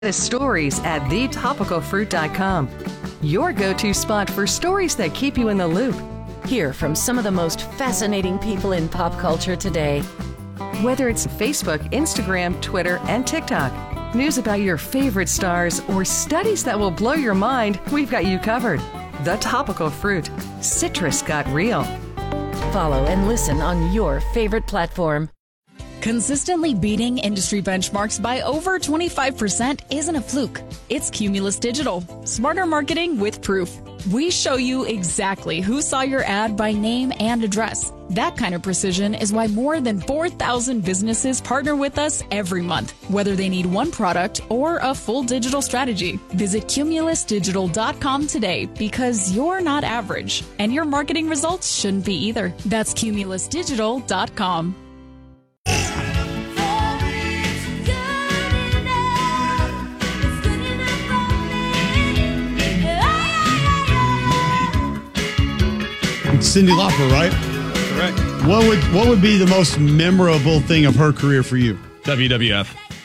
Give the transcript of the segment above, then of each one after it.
The stories at thetopicalfruit.com. Your go-to spot for stories that keep you in the loop. Hear from some of the most fascinating people in pop culture today. Whether it's Facebook, Instagram, Twitter, and TikTok, news about your favorite stars, or studies that will blow your mind, we've got you covered. The Topical Fruit. Citrus got real. Follow and listen on your favorite platform. Consistently beating industry benchmarks by over 25% isn't a fluke. It's Cumulus Digital. Smarter marketing with proof. We show you exactly who saw your ad by name and address. That kind of precision is why more than 4,000 businesses partner with us every month, whether they need one product or a full digital strategy. Visit cumulusdigital.com today because you're not average, and your marketing results shouldn't be either. That's cumulusdigital.com. Cyndi Lauper, right? Correct. What would be the most memorable thing of her career for you? WWF.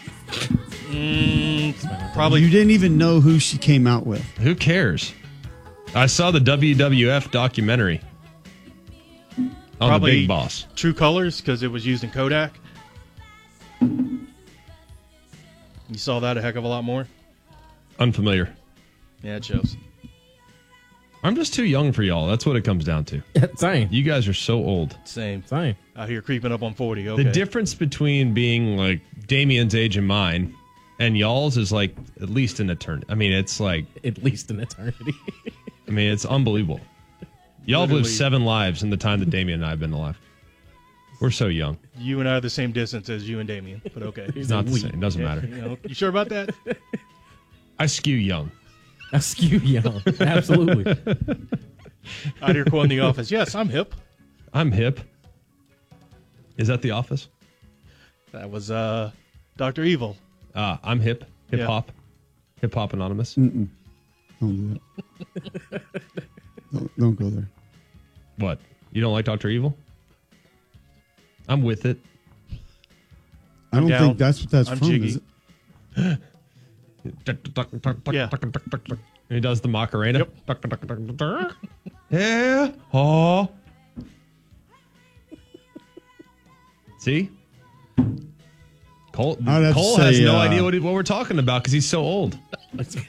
Probably. You didn't even know who she came out with. Who cares? I saw the WWF documentary on Probably the Big Boss. True Colors, because it was used in Kodak. You saw that a heck of a lot more. Unfamiliar. Yeah, it shows. I'm just too young for y'all. That's what it comes down to. Same. You guys are so old. Same. Out here creeping up on 40. Okay. The difference between being like Damien's age and mine and y'all's is like at least an eternity. I mean, it's like... At least an eternity. I mean, it's unbelievable. Y'all have lived Literally. 7 lives in the time that Damien and I have been alive. We're so young. You and I are the same distance as you and Damien, but okay. It's not the same. Doesn't matter. You sure about that? I skew young. I skew young. Absolutely. Out here quoting The Office. Yes, I'm hip. I'm hip. Is that The Office? That was Dr. Evil. I'm hip. Hip hop. Hip Hop Anonymous. Mm-mm. Don't do that. don't go there. What? You don't like Dr. Evil? I'm with it. I don't down. think that's what that's I'm from. jiggy. Is it? Yeah. He does the Macarena. Yep. Yeah. Oh. See? Cole I'd have to has say, no idea what we're talking about because he's so old. What's that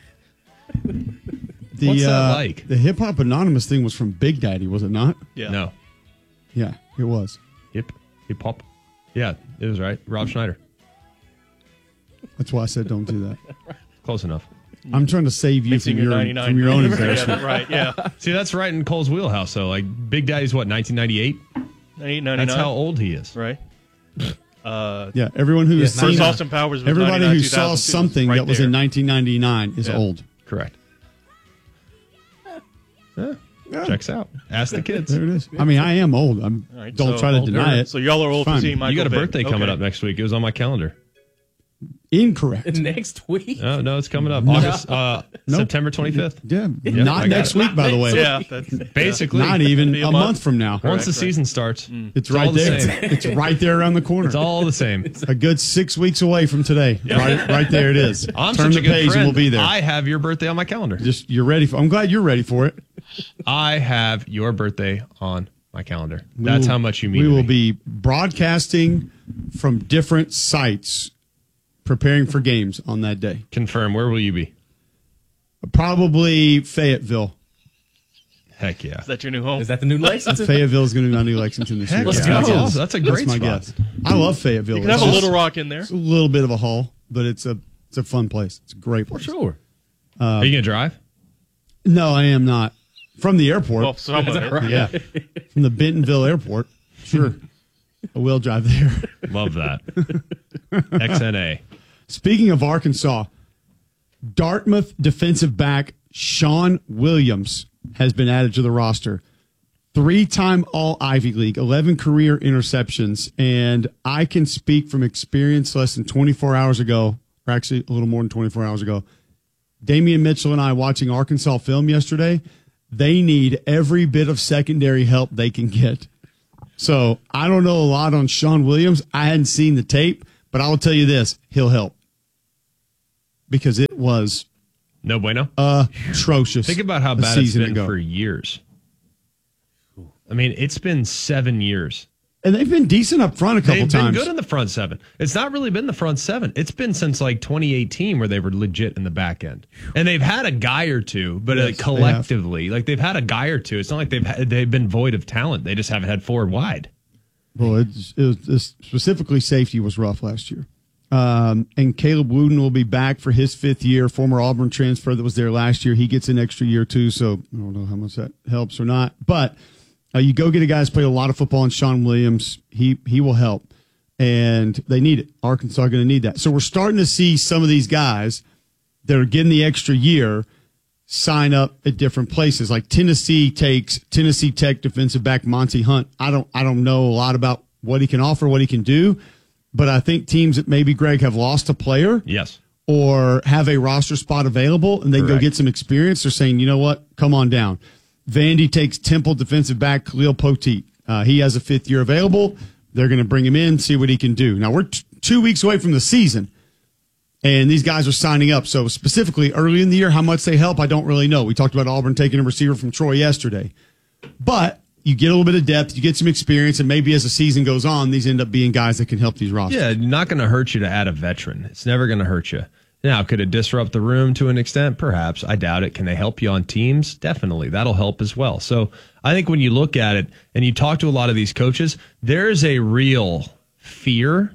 like? The Hip Hop Anonymous thing was from Big Daddy, was it not? Yeah. No. Yeah, it was. Hip hop. Yeah, it was right. Rob Schneider. That's why I said don't do that. Close enough. I'm trying to save you Mixing from your your 99. from your own embarrassment. Yeah, right, yeah. See, that's right in Cole's wheelhouse. So, like, Big Daddy's what, 1998? 899. That's how old he is. Right. Yeah, everyone who has seen First Austin Powers was everybody 99, who saw 2002 something right that was there. in 1999 is Yeah. old. Correct. Yeah. Checks out. Ask the kids. There it is. I mean, I am old. All right, Don't so try to older. deny it. So y'all are old for Fine. seeing Michael You got a Vick. birthday coming Okay. up next week. It was on my calendar. Incorrect. Next week? Oh, no, it's coming up. August, Nope. September 25th. Yeah, I not got next it. week, by the way. Yeah, that's Basically. Not even Be a a month. month from now. Once the Correct. season starts, It's all right the there. same. It's right there around the corner. It's all the same. A good 6 weeks away from today. Right there it is. I'm Turn such the a good page friend. and we'll be there. I have your birthday on my calendar. Just you're ready for. I'm glad you're ready for it. I have your birthday on my calendar. That's how much you mean. We to will me. be broadcasting from different sites, preparing for games on that day. Confirm. Where will you be? Probably Fayetteville. Heck yeah. Is that your new home? Is that the new Lexington? Fayetteville is going to be my new Lexington this year. Let's Yeah, go. it is. That's a great my spot. guess. I love Fayetteville. You can have It's a just- Little Rock in there. It's a little bit of a haul, but it's a fun place. It's a great For place. sure. Are you going to drive? No, I am not. From the airport. Well, some of it. Yeah. From the Bentonville Airport. Sure. I will drive there. Love that. XNA. Speaking of Arkansas, Dartmouth defensive back Sean Williams has been added to the roster. 3-time All-Ivy League, 11 career interceptions, and I can speak from experience less than 24 hours ago, or actually a little more than 24 hours ago. Damian Mitchell and I watching Arkansas film yesterday, they need every bit of secondary help they can get. So I don't know a lot on Sean Williams. I hadn't seen the tape, but I will tell you this, he'll help. because it was No bueno. atrocious. Think about how a bad it's season been ago. for years. I mean, it's been 7 years. And they've been decent up front a couple They've times. been good in the front seven. It's not really been the front seven. It's been since like 2018 where they were legit in the back end. And they've had a guy or two, but Yes, collectively, like they've had a guy or two. It's not like they've been void of talent. They just haven't had forward wide. Well, it was specifically safety was rough last year. And Caleb Wooden will be back for his 5th year. Former Auburn transfer that was there last year. He gets an extra year too, so I don't know how much that helps or not. But you go get a guy who's played a lot of football in Sean Williams. He will help, and they need it. Arkansas are going to need that. So we're starting to see some of these guys that are getting the extra year sign up at different places. Like Tennessee takes Tennessee Tech defensive back Monty Hunt. I don't know a lot about what he can offer, what he can do, but I think teams that maybe, Greg, have lost a player, Yes. or have a roster spot available and they go Correct. get some experience, they're saying, you know what, come on down. Vandy takes Temple defensive back Khalil Poteet. He has a 5th year available. They're going to bring him in, see what he can do. Now, we're 2 weeks away from the season, and these guys are signing up. So specifically early in the year, how much they help, I don't really know. We talked about Auburn taking a receiver from Troy yesterday. But you get a little bit of depth, you get some experience, and maybe as the season goes on, these end up being guys that can help these rosters. Yeah, not going to hurt you to add a veteran. It's never going to hurt you. Now, could it disrupt the room to an extent? Perhaps. I doubt it. Can they help you on teams? Definitely. That'll help as well. So I think when you look at it and you talk to a lot of these coaches, there's a real fear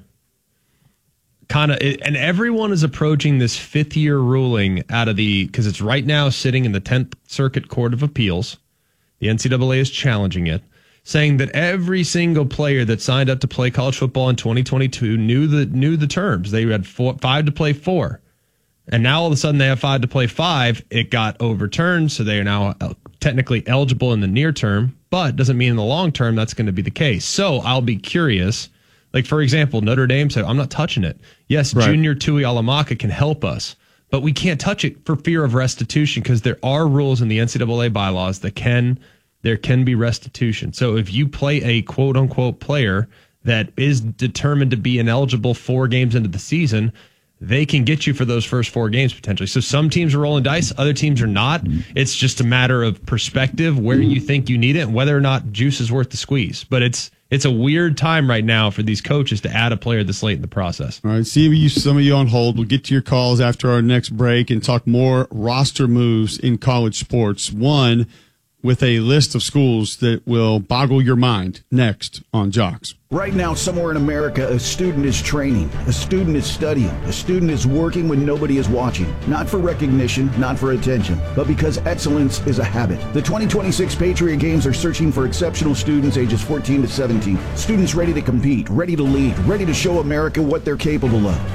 and everyone is approaching this 5th year ruling because it's right now sitting in the 10th Circuit Court of Appeals. The NCAA is challenging it, saying that every single player that signed up to play college football in 2022 knew the terms. They had 5 to play 4. And now all of a sudden they have 5 to play 5. It got overturned, so they are now technically eligible in the near term, but doesn't mean in the long term that's going to be the case. So I'll be curious. Like, for example, Notre Dame said, I'm not touching it. Yes, Right. Junior Tui Alamaka can help us, but we can't touch it for fear of restitution because there are rules in the NCAA bylaws that there can be restitution. So if you play a quote-unquote player that is determined to be ineligible 4 games into the season, they can get you for those first 4 games potentially. So some teams are rolling dice, other teams are not. It's just a matter of perspective, where you think you need it, and whether or not juice is worth the squeeze. But it's a weird time right now for these coaches to add a player this late in the process. All right, see some of you on hold. We'll get to your calls after our next break and talk more roster moves in college sports. One with a list of schools that will boggle your mind next on Jocks. Right now, somewhere in America, a student is training, a student is studying, a student is working when nobody is watching. Not for recognition, not for attention, but because excellence is a habit. The 2026 Patriot Games are searching for exceptional students ages 14 to 17. Students ready to compete, ready to lead, ready to show America what they're capable of.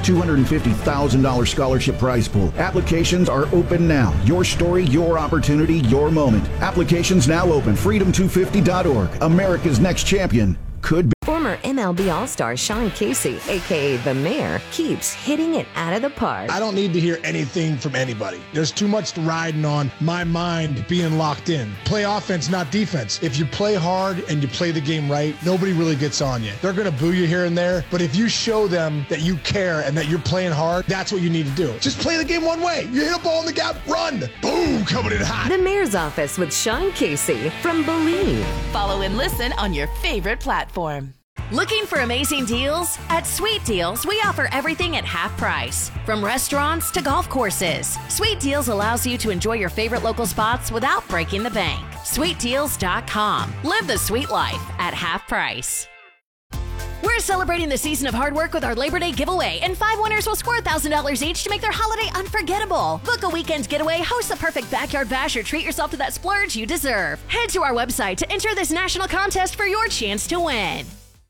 $250,000 scholarship prize pool. Applications are open now. Your story, your opportunity, your moment. Applications now open. Freedom250.org. America's next champion could be. Former MLB All-Star Sean Casey, a.k.a. The Mayor, keeps hitting it out of the park. I don't need to hear anything from anybody. There's too much riding on my mind being locked in. Play offense, not defense. If you play hard and you play the game right, nobody really gets on you. They're going to boo you here and there, but if you show them that you care and that you're playing hard, that's what you need to do. Just play the game one way. You hit a ball in the gap, run. Boom, coming in hot. The Mayor's Office with Sean Casey from Believe. Follow and listen on your favorite platform. Looking for amazing deals? At Sweet Deals, we offer everything at half price. From restaurants to golf courses, Sweet Deals allows you to enjoy your favorite local spots without breaking the bank. SweetDeals.com. Live the sweet life at half price. We're celebrating the season of hard work with our Labor Day giveaway, and 5 winners will score $1,000 each to make their holiday unforgettable. Book a weekend getaway, host the perfect backyard bash, or treat yourself to that splurge you deserve. Head to our website to enter this national contest for your chance to win.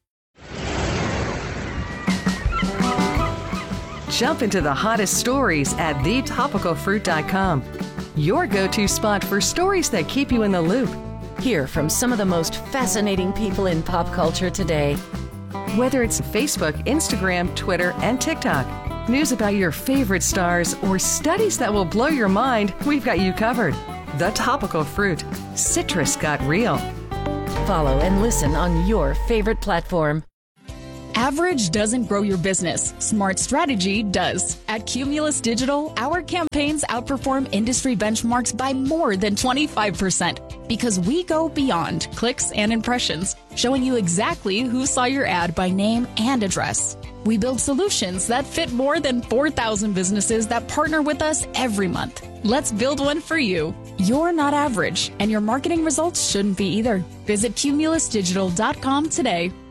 Jump into the hottest stories at thetopicalfruit.com. Your go-to spot for stories that keep you in the loop. Hear from some of the most fascinating people in pop culture today. Whether it's Facebook, Instagram, Twitter, and TikTok, news about your favorite stars, or studies that will blow your mind, we've got you covered. The Topical Fruit. Citrus got real. Follow and listen on your favorite platform. Average doesn't grow your business. Smart strategy does. At Cumulus Digital, our campaigns outperform industry benchmarks by more than 25% because we go beyond clicks and impressions, showing you exactly who saw your ad by name and address. We build solutions that fit more than 4,000 businesses that partner with us every month. Let's build one for you. You're not average, and your marketing results shouldn't be either. Visit cumulusdigital.com today.